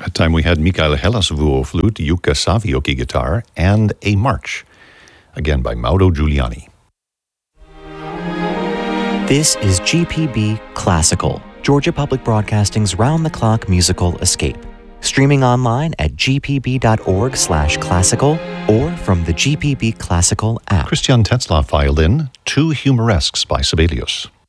That time we had Mikael Hellasvuo flute, Jukka Savioki guitar, and A March, again by Mauro Giuliani. This is GPB Classical, Georgia Public Broadcasting's round-the-clock musical escape. Streaming online at gpb.org/classical or from the GPB Classical app. Christian Tetzlaff violin, two Humoresques by Sibelius.